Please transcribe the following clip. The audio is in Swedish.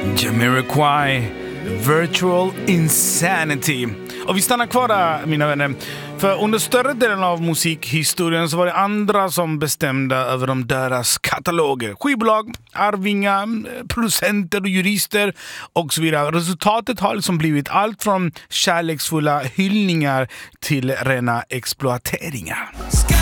Jamiroquai, Virtual Insanity. Och vi stannar kvar där, mina vänner. För under större delen av musikhistorien så var det andra som bestämde över de deras kataloger. Skivbolag, arvingar, producenter och jurister och så vidare. Resultatet har liksom blivit allt från kärleksfulla hyllningar till rena exploateringar.